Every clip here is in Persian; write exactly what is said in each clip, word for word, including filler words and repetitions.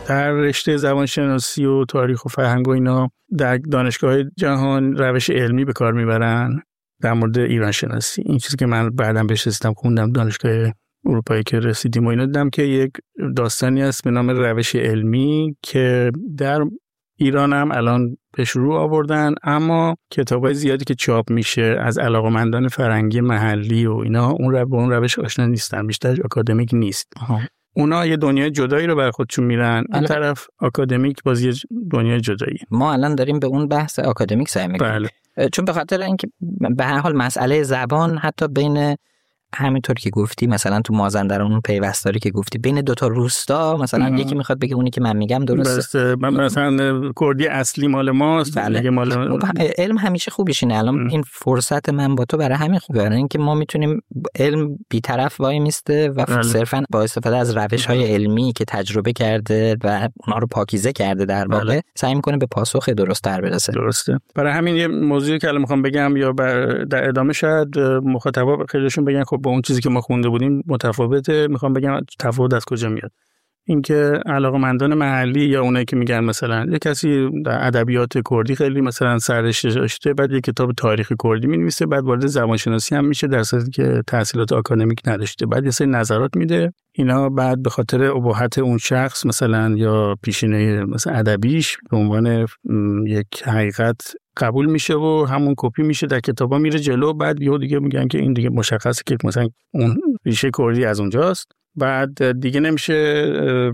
در رشته زبانشناسی و تاریخ و فرهنگ و اینا در دانشگاه جهان روش علمی به کار میبرن در مورد ایران شناسی. این چیزی که من بعداً بهش رسیدم خوندم دانشگاه اروپایی که رسیدیم و اینا دیدم که یک داستانی هست به نام روش علمی که در ایران هم الان به شروع آوردن، اما کتابای زیادی که چاپ میشه از علاقه‌مندان فرهنگی محلی و اینا اون رو به اون روش آشنا نیستن، بیشتر آکادمیک نیست. آها. اونا یه دنیای جدایی رو برای خودشون میرن، این طرف آکادمیک بازی دنیای جدایی. ما الان داریم به اون بحث آکادمیک سعی میکنیم. بله. چون به خاطر اینکه به هر حال مسئله زبان حتی بین همینطور که گفتی مثلا تو مازندران اون پیوستاری که گفتی بین دوتا روستا مثلا ام. یکی میخواد بگه اونی که من میگم درسته، مثلا کردی اصلی مال ماست. بله. مال علم همیشه خوبیش اینه. الان ام. این فرصت من با تو برای همین خوبه، برای اینکه ما میتونیم علم بی‌طرف وای میسته و بله. صرفا با استفاده از روش‌های علمی که تجربه کرده و اونا رو پاکیزه کرده در واقع بله. سعی میکنه به پاسخ درست تر برسه. درسته. برای همین یه موضوعی که الان میخوام بگم یا در ادامه شاید مخاطبا خیلیشون بگن خب با اون چیزی که ما خونده بودیم متفاوته. میخوام بگم تفاوت از کجا میاد. اینکه علاقه‌مندان محلی یا اونایی که میگن مثلا یه کسی در ادبیات کردی خیلی مثلا سررشته داشته، بعد یه کتاب تاریخ کردی می‌نویسه، بعد وارد زبانشناسی هم میشه در صورتی که تحصیلات آکادمیک نداشته، بعد یه سری نظرات میده، اینا بعد به خاطر ابهت اون شخص مثلا یا پیشینه مثلا ادبیش به عنوان یک حقیقت قبول میشه و همون کپی میشه در کتابا میره جلو. بعد یهو دیگه میگن که این دیگه مشخصه که مثلا اون ریشه کردی از اونجاست، بعد دیگه نمیشه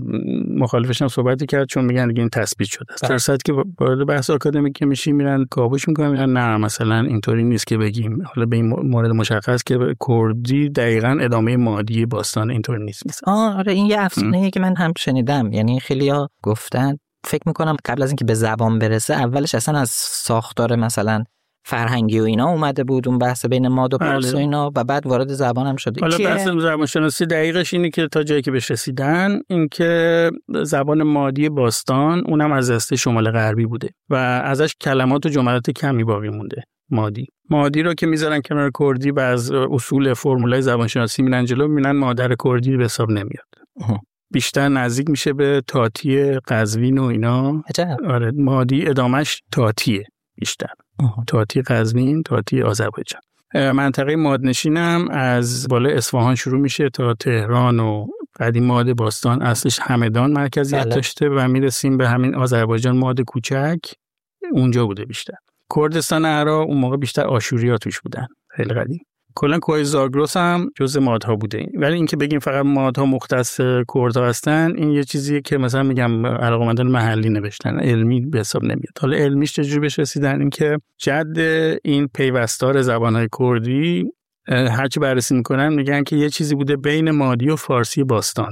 مخالفش هم صحبتی کرد چون میگن دیگه این تثبیت شده است. در صورتی که وارد بحث آکادمیک که میشی میرن کاوش میکنن، میگن نه مثلا اینطوری نیست که بگیم. حالا به این مورد مشخص که کردی دقیقاً ادامه مادی باستان اینطور نیست. آه آره این یه افسانه‌ای که من هم شنیدم، یعنی خیلی‌ها گفتن فکر میکنم قبل از اینکه به زبان برسه اولش اصلا از ساختار مثلا فرهنگی و اینا اومده بود اون بحث بین ماد و پارس و اینا و بعد وارد زبان هم شده. حالا بحث زبان شناسی دقیقش اینه که تا جایی که بهش رسیدن این که زبان مادی باستان اونم از دسته شمال غربی بوده و ازش کلمات و جملات کمی باقی مونده. مادی مادی رو که میذارن کنار کردی و از اصول فرمولای زبان شناسی میرن جلو، میبینن مادر کردی به حساب نمیاد. اه. بیشتر نزدیک میشه به تاتی قزوین و اینا. عجب. آره مادی ادامش تاتیه بیشتر. آه. تاتی قزوین، تاتی آذربایجان. منطقه مادنشینم از بالای اصفهان شروع میشه تا تهران و قدیم ماد باستان اصلش همدان مرکزیت بله. داشته و میرسیم به همین آذربایجان ماد کوچک اونجا بوده بیشتر. کردستان عراق اون موقع بیشتر آشوریا توش بودن خیلی قدیم. کلا کوه زاگرس هم جزء مادها بوده، ولی اینکه بگیم فقط مادها مختص کردها هستن این یه چیزیه که مثلا میگم علاقه‌مندان محلی نوشتن، علمی به حساب نمیاد. حالا علمیش چجوری بهش رسیدن؟ این که جد این پیوستار زبان‌های کردی هرچی بررسی میکنن میگن که یه چیزی بوده بین مادی و فارسی باستان.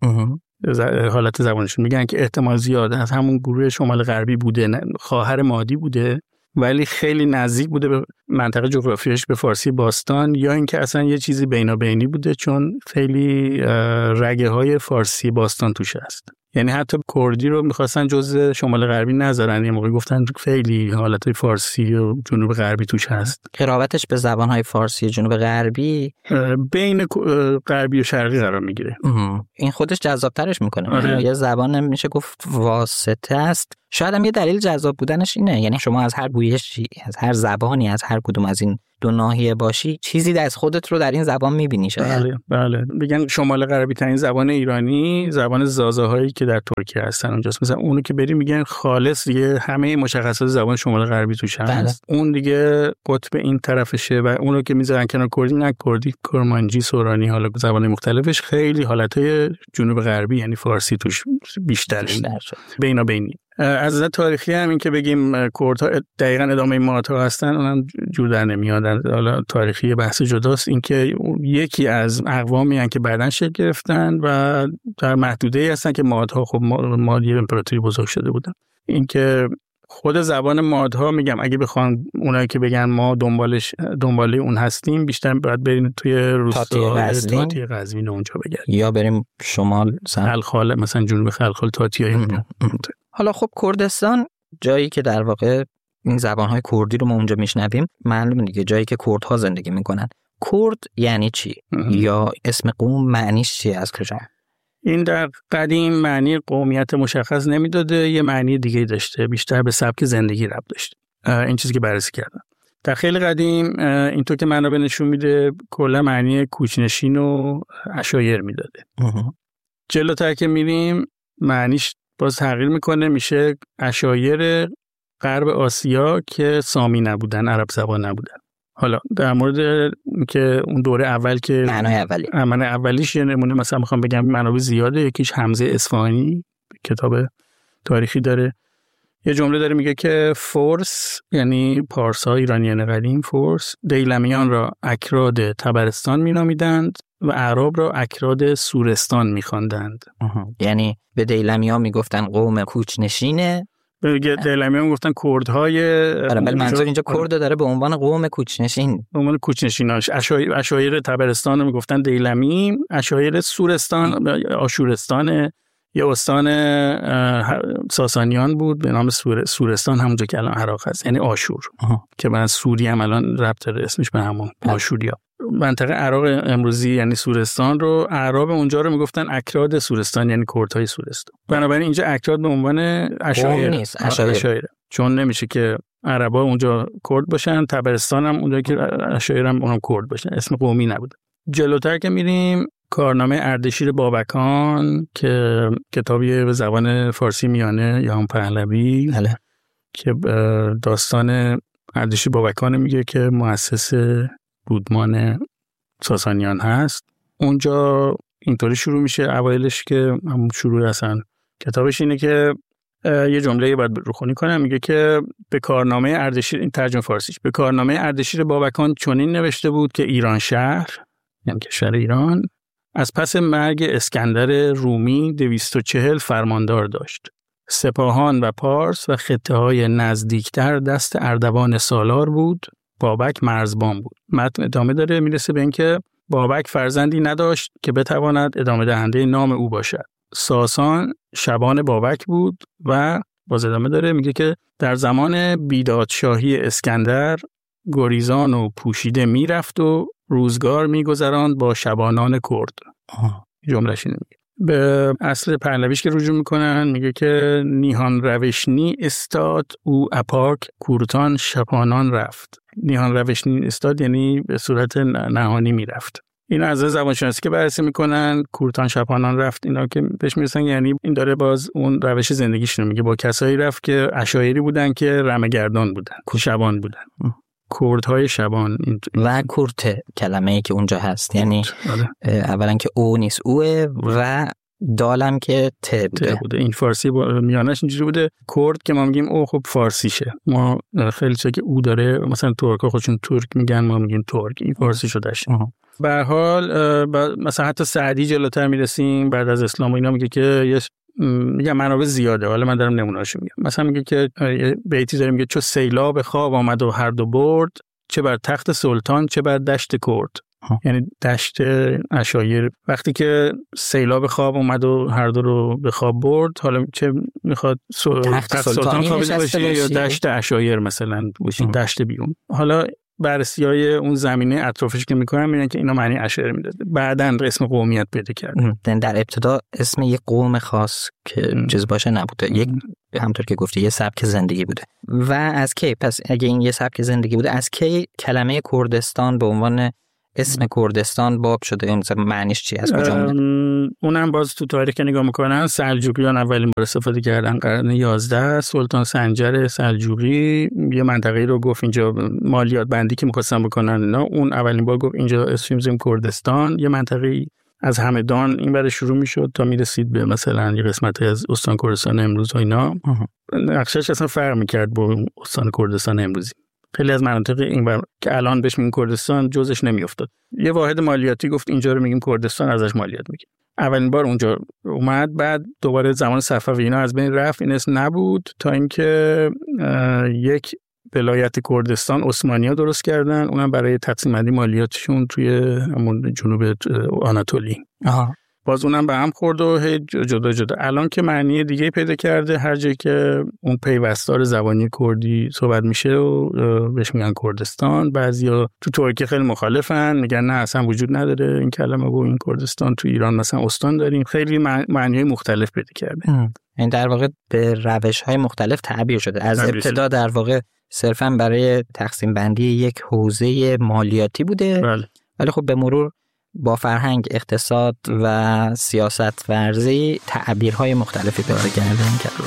حالت زبانشون میگن که احتمال زیاد از همون گروه شمال غربی بوده، خواهر مادی بوده ولی خیلی نزدیک بوده به منطقه جغرافیایش به فارسی باستان، یا اینکه اصلا یه چیزی بینابینی بوده چون خیلی رگه های فارسی باستان توش هست. یعنی حتی کردی رو میخواستن جزء شمال غربی نذارن، یه موقعی گفتن خیلی حالت فارسی و جنوب غربی توش هست. قرابتش به زبانهای فارسی جنوب غربی بین غربی و شرقی قرار میگیره. این خودش جذابترش میکنه. آره. یه زبان میشه گفت واسطه است. شاید هم یه دلیل جذاب بودنش اینه، یعنی شما از هر گویشی، از هر زبانی، از هر کدوم از این دو ناحیه باشی چیزی از خودت رو در این زبان میبینی. شاید بله بله. میگن شمال غربی ترین زبان ایرانی زبان زازا هایی که در ترکیه هستن اونجاست. مثلا اونو که بری میگن خالص دیگه همه مشخصات زبان شمال غربی توش هست. بله. اون دیگه قطب این طرفشه و اونو که میذارن کنار کردی، نه کردی، کرمانجی، سورانی، حالا زبان مختلفش خیلی حالتهای جنوب غربی یعنی فارسی توش بیشتر بینا بینی. از نظر تاریخی هم این که بگیم کردها دقیقاً ادامه مادها هستن اونم جور در نمیاد. حالا تاریخی بحث جداست. این که یکی از اقوامی هستن که بعداً شکل گرفتن و در محدوده هستن که مادها خب مادی امپراتوری بزرگ شده بودن. این که خود زبان مادها میگم اگه بخوان اونایی که بگن ما دنبالش دنباله اون هستیم بیشتر باید بریم توی روستا تاتی قزوین اونجا بگردیم یا بریم شمال خلخال مثلا جنوب خلخال تاتیای. حالا خب کردستان جایی که در واقع این زبان‌های کردی رو ما اونجا میشنویم، معلومه دیگه جایی که کردها زندگی میکنن. کرد یعنی چی؟ یا اسم قوم معنیش چیه؟ از کجا؟ این در قدیم معنی قومیت مشخص نمیداده، یه معنی دیگه داشته، بیشتر به سبک زندگی ربط داشته. این چیزی که بررسی کردم در خیلی قدیم اینطور که منابع نشون میده کلا معنی کوچنشین و عشایر میداده. جلوتر که میریم معنیش باز تغییر میکنه، میشه عشایر غرب آسیا که سامی نبودن، عرب زبان نبودن. حالا در مورد که اون دوره اول که معنای اولی معنای اولیش یه نمونه مثلا میخوام بگم منابع زیاده، یکیش حمزه اصفهانی کتاب تاریخی داره، یه جمله داره میگه که فورس یعنی پارسا ایرانیان قدیم فورس دیلمیان را اکراد تبرستان مینامیدند و اعراب را اکراد سورستان میخواندند. یعنی به دیلمیان میگفتن قوم کوچنشینه، به دیلمیان میگفتن کردهای. آره ولی منظور اینجا کرد داره به عنوان قوم کوچنشین، به عنوان کوچنشیناش. اشایر اشایر تبرستان رو میگفتن دیلمی، اشایر سورستان آشورستان یه استان ساسانیان بود به نام سور... سورستان، همونجا که الان عراق هست، یعنی آشور آه. که بعد سوریه هم الان ربط داره اسمش به همون آشوریا. منطقه عراق امروزی یعنی سورستان رو اعراب اونجا رو میگفتن اکراد سورستان، یعنی کردهای سورستان. بنابراین اینجا اکراد به عنوان اشایر نیست، اشایر، چون نمیشه که عربا اونجا کرد باشن، تبرستان هم اونجا که اشایر هم اونم کرد باشن، اسم قومی نبود. جلوتر که میریم کارنامه اردشیر بابکان که کتابی به زبان فارسی میانه یا هم پهلوی هله. که داستان اردشیر بابکان میگه که مؤسس رودمان ساسانیان هست. اونجا اینطوری شروع میشه اوایلش که همون شروع اصلا کتابش اینه که یه جمله باید روخونی کنم، میگه که به کارنامه اردشیر، این ترجمه فارسیش، به کارنامه اردشیر بابکان چنین نوشته بود که ایران شهر یعنی کشور ایران از پس مرگ اسکندر رومی دویست و چهل فرماندار داشت. سپاهان و پارس و خطه های نزدیکتر دست اردوان سالار بود. بابک مرزبان بود. متن ادامه داره، میرسه به اینکه بابک فرزندی نداشت که بتواند ادامه دهنده نام او باشد. ساسان شبان بابک بود و باز ادامه داره میگه که در زمان بیدادشاهی اسکندر گریزان و پوشیده میرفت و روزگار میگذراند با شبانان کرد. جمله‌اش اینه. به اصل پهلویش که رجوع میکنن میگه که نیهان روشنی استاد او اپاک کورتان شپانان رفت. نیهان روشنی استاد یعنی به صورت نهانی میرفت. این از زبان شناسی که بررسی میکنن کورتان شپانان رفت، اینا که بهش میرسن یعنی این داره باز اون روش زندگیش رو میگه، با کسایی رفت که عشایری بودن که رمه‌گردان بودن، شبان بودن، کردهای شبان. و کورت کلمه‌ای که اونجا هست یعنی اولا که او نیست اوه و دالم که ت بوده. بوده. این فارسی میانش اینجوری بوده. کرد که ما میگیم او خب فارسیشه، ما خیلی چه که او داره، مثلا ترک‌ها خودشون ترک میگن، ما میگیم ترک، این فارسی شده شه. به هر حال مثلا حتی سعدی جلوتر میرسیم بعد از اسلام و اینا میگه که یه میگم منابع زیاده، حالا من دارم نمونه‌اشو میگم. مثلا میگه که بیتی داره میگه چو سیلاب خواب آمد و هر دو برد، چه بر تخت سلطان چه بر دشت کرد. یعنی دشت عشایر وقتی که سیلاب خواب اومد و هر دو رو به خواب برد، حالا چه میخواد تخت سلطان خوابیده باشه یا دشت عشایر مثلا باشه، دشت بیرون. حالا بررسی‌های اون زمینه اطرافش که میکنن میگن که اینا معنی عشایر میداده، بعداً اسم قومیت پیدا کرده. در ابتدا اسم یک قوم خاص که چیز باشه نبوده، یک همونطور که گفتی یه سبک زندگی بوده. و از کی پس اگه این یه سبک زندگی بوده، از کی کلمه کردستان به عنوان اسم کردستان باب شده؟ مثلا معنیش چی، از کجا اومده؟ اونم باز تو تاریخ که نگاه میکنن سلجوقیان اولین بار استفاده کردن قرن یازده. سلطان سنجر سلجوقی یه منطقه‌ای رو گفت اینجا مالیات بندی که می‌خواستن بکنن، نه اون اولین بار گفت اینجا اسم می‌ذاریم کردستان. یه منطقه‌ای از همدان این برای شروع میشد تا میرسید به مثلا یه قسمتی از استان کردستان امروز و اینا. نقشش اصلا فرق می‌کرد با استان کردستان امروزی. خیلی از مناطق این بر که الان بهش میگن کردستان جزش نمیافتاد. یه واحد مالیاتی گفت اینجا رو میگیم کردستان، ازش مالیات میگیم. اولین بار اونجا اومد، بعد دوباره زمان صفوی اینا از بین رفت، این اسم نبود تا اینکه یک ولایت کردستان عثمانی‌ها درست کردن، اونم برای تقسیم بندی مالیاتشون توی همون جنوب آناتولی. آها. باز اونم به هم خورد و هی جدا جدا. الان که معنی دیگه پیدا کرده، هر جایی که اون پیوستار زبانی کردی صحبت میشه و بهش میگن کردستان. بعضیا تو ترکیه خیلی مخالفن، میگن نه اصلا وجود نداره این کلمه و این کردستان. تو ایران مثلا استان داریم، خیلی معنی مختلف پیدا کرده. این در واقع به روش‌های مختلف تعبیر شده. از ابتدا در واقع صرفاً برای تقسیم بندی یک حوزه مالیاتی بوده، بله. ولی خب به مرور با فرهنگ، اقتصاد و سیاست ورزی تعبیرهای مختلفی پیدا کرده این کلمه.